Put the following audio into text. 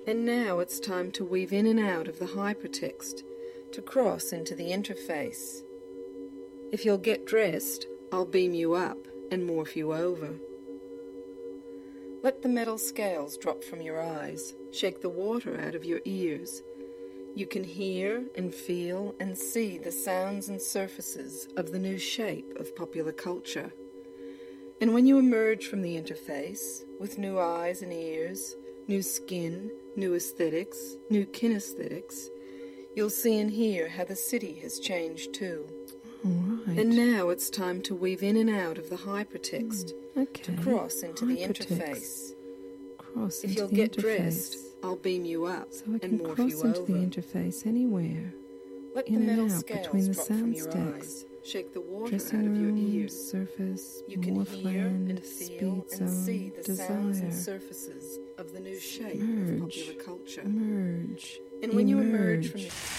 And now it's time to weave in and out of the hypertext, to cross into the interface. If you'll get dressed, I'll beam you up and morph you over. Let the metal scales drop from your eyes, shake the water out of your ears. You can hear and feel and see the sounds and surfaces of the new shape of popular culture. And when you emerge from the interface, with new eyes and ears, new skin, new aesthetics, new kinesthetics, you'll see and hear how the city has changed too. All right. And now it's time to weave in and out of the hypertext, to cross into the interface. Cross If into you'll the get interface. dressed, I'll beam you up So I and can morph cross you into over. the interface anywhere. Let in the and metal out scales between the drop from sound your stacks. eyes, shake the water Dressing out of your room, ears. surface, You can hear Morphland, and feel speed and zone, see the desire. sounds and surfaces of the new shape of Merge. popular culture. Emerge. And when you emerge from the